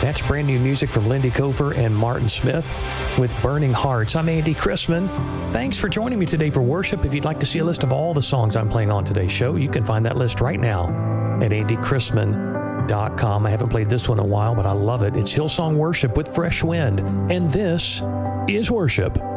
That's brand new music from Lindy Cofer and Martin Smith with Burning Hearts. I'm Andy Chrisman. Thanks for joining me today for worship. If you'd like to see a list of all the songs I'm playing on today's show, you can find that list right now at andychrisman.com. I haven't played this one in a while, but I love it. It's Hillsong Worship with Fresh Wind, and this is worship.